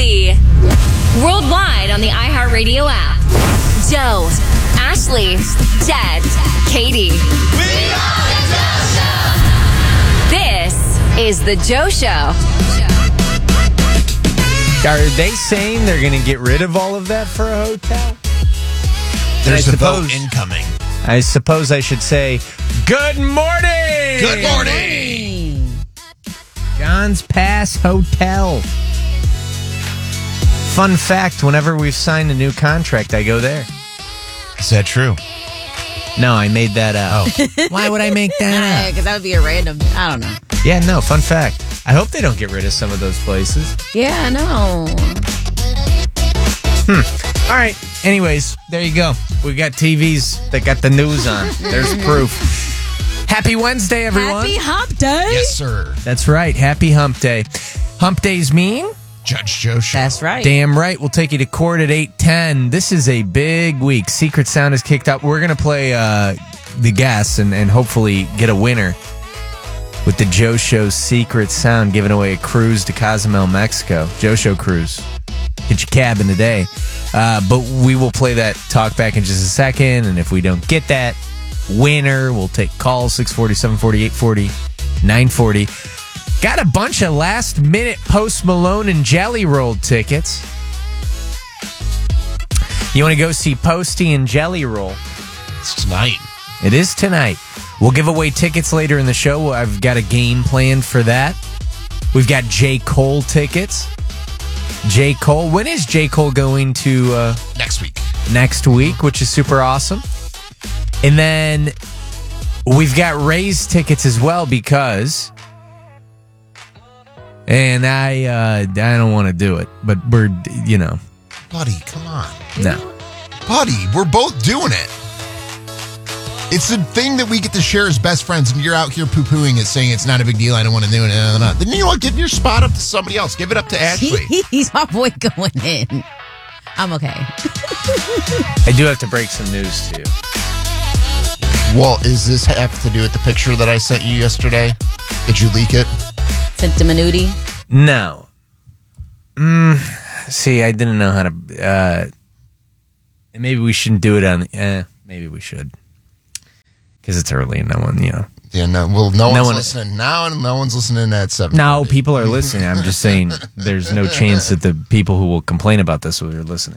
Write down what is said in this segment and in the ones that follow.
Z. Worldwide on the iHeartRadio app. Joe, Ashley, Jed, Katie. We are the Joe Show. This is the Joe Show. Are they saying they're going to get rid of all of that for a hotel? There's a vote incoming. I suppose I should say, good morning! Good morning! John's Pass Hotel. Fun fact, whenever we've signed a new contract, I go there. Is that true? No, I made that up. Oh. Why would I make that up? Because that would be a random, I don't know. Yeah, no, fun fact. I hope they don't get rid of some of those places. Yeah, I know. All right. Anyways, there you go. We got TVs that got the news on. There's proof. Happy Wednesday, everyone. Happy Hump Day. Yes, sir. That's right. Happy Hump Day. Hump Days mean? Judge Joe Show. That's right. Damn right. We'll take you to court at 8:10. This is a big week. Secret Sound is kicked up. We're going to play the guests and hopefully get a winner with the Joe Show Secret Sound, giving away a cruise to Cozumel, Mexico. Joe Show cruise. Get your cab in the day. But we will play that talk back in just a second. And if we don't get that winner, we'll take calls 640, 740, 840, 940. Got a bunch of last-minute Post Malone and Jelly Roll tickets. You want to go see Posty and Jelly Roll? It's tonight. It is tonight. We'll give away tickets later in the show. I've got a game planned for that. We've got J. Cole tickets. J. Cole. When is J. Cole going to... Next week. Next week, which is super awesome. And then we've got Ray's tickets as well because... And I don't want to do it, but we're, Buddy, come on. No. Buddy, we're both doing it. It's a thing that we get to share as best friends, and you're out here poo-pooing it, saying it's not a big deal, I don't want to do it. Then you know what? Give your spot up to somebody else. Give it up to Ashley. He's my boy going in. I'm okay. I do have to break some news to you. Well, does this have to do with the picture that I sent you yesterday? Did you leak it? Sent him a nudie? No. See, I didn't know how to... maybe we shouldn't do it on... maybe we should. Because it's early and no one, Yeah, no. Well, no one's listening now, and no one's listening at 7. No, people are listening. I'm just saying there's no chance that the people who will complain about this are listening.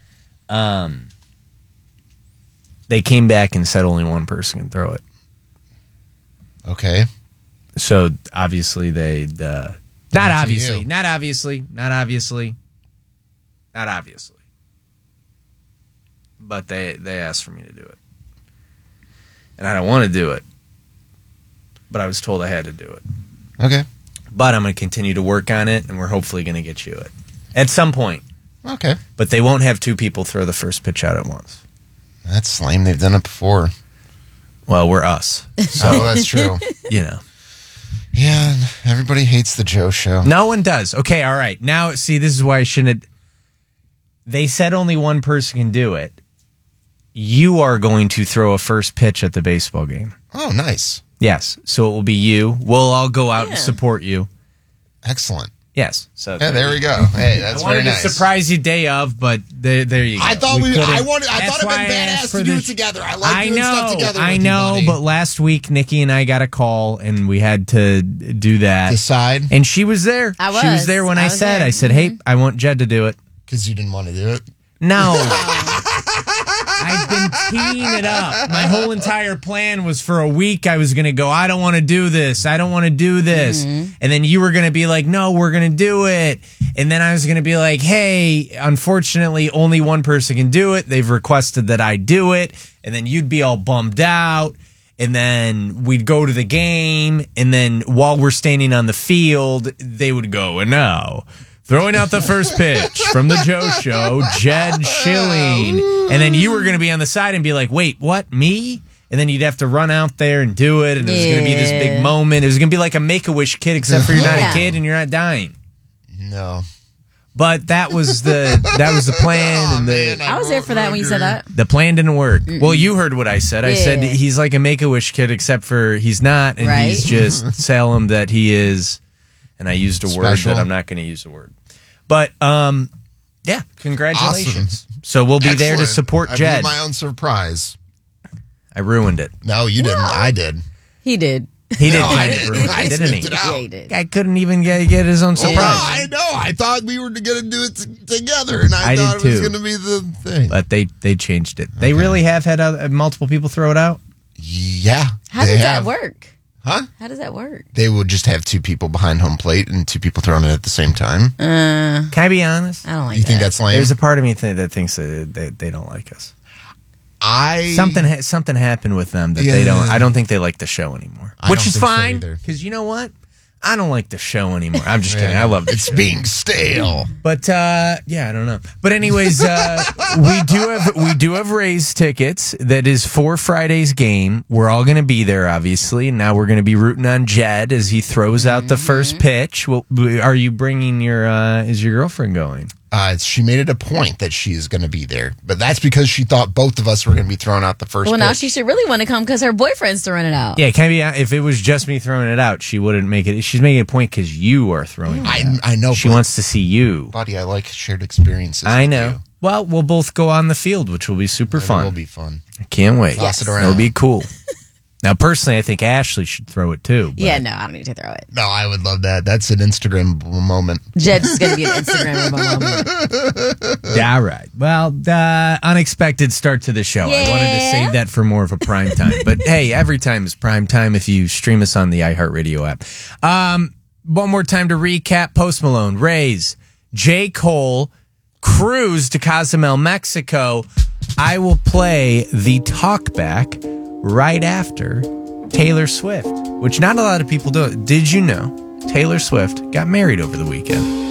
They came back and said only one person can throw it. Okay. So obviously they... Not obviously. But they asked for me to do it. And I don't want to do it. But I was told I had to do it. Okay. But I'm going to continue to work on it, and we're hopefully going to get you it. At some point. Okay. But they won't have two people throw the first pitch out at once. That's lame. They've done it before. Well, we're us. So that's true. Yeah, everybody hates the Joe Show. No one does. Okay, all right. Now, see, this is why I shouldn't... They said only one person can do it. You are going to throw a first pitch at the baseball game. Oh, nice. Yes. So it will be you. We'll all go out and support you. Excellent. Yes. So there we go. Hey, that's very nice. I wanted to surprise you day of, but there you go. I thought it'd been badass to do it together. I like doing stuff together. I know, but last week Nikki and I got a call and we had to do that. Decide. And she was there. I She was there when I said, hey, I want Jed to do it. Because you didn't want to do it? No. I've been teeing it up. My whole entire plan was for a week I was going to go, I don't want to do this. I don't want to do this. Mm-hmm. And then you were going to be like, no, we're going to do it. And then I was going to be like, hey, unfortunately, only one person can do it. They've requested that I do it. And then you'd be all bummed out. And then we'd go to the game. And then while we're standing on the field, they would go, and now... throwing out the first pitch from the Joe Show, Jed Schilling. And then you were going to be on the side and be like, wait, what, me? And then you'd have to run out there and do it. And it was going to be this big moment. It was going to be like a Make-A-Wish kid, except for you're not a kid and you're not dying. No. But that was the plan. And I was there for that when you said that. The plan didn't work. Mm-mm. Well, you heard what I said. I said he's like a Make-A-Wish kid, except for he's not. And he's just tell him that he is. And I used a word that I'm not going to use a word. But yeah, congratulations. So we'll be there to Excellent. support I Jed. blew my own surprise. I ruined it. No, you didn't. I did. He did. He did No, I kind of didn't. ruin I it, didn't sniffed he? it out. Yeah, he did. I couldn't even get his own surprise. No, I know. I thought we were going to do it together, and I I thought did it was too. going to be the thing. But they changed it. They really have had multiple people throw it out? Yeah. How they does have. that work? Huh? How does that work? They would just have two people behind home plate and two people throwing it at the same time. Can I be honest? I don't like You that. think that's lame? There's a part of me that thinks that they don't like us. I Something happened with them that they don't. I don't think they like the show anymore, I which don't is think so fine either. because you know what? I don't like the show anymore. I'm just kidding. I love the It's show. being stale. But yeah, I don't know. But anyways, we do have Rays tickets. That is for Friday's game. We're all going to be there, obviously. Now we're going to be rooting on Jed as he throws out the first pitch. Well, are you bringing your? Is your girlfriend going? She made it a point that she is going to be there, but that's because she thought both of us were going to be throwing out the first. Well, now pitch. she should really want to come because her boyfriend's throwing it out. Yeah, can I be? If it was just me throwing it out, she wouldn't make it. She's making a point because you are throwing it out. I know. She but, wants to see you. buddy. I like shared experiences. I with know. you. Well, we'll both go on the field, which will be super It fun. will be fun. I can't wait. Toss it around. It'll be cool. Now, personally, I think Ashley should throw it too. but- Yeah, no, I don't need to throw it. No, I would love that. That's an Instagram moment. Jed's going to be an Instagram moment. Yeah, all right. Well, unexpected start to the show. I wanted to Yeah. save that for more of a prime time. But hey, every time is prime time if you stream us on the iHeartRadio app. One more time to recap. Post Malone, Rays, J. Cole, cruise to Cozumel, Mexico. I will play the talkback right after Taylor Swift, which not a lot of people do. Did you know Taylor Swift got married over the weekend?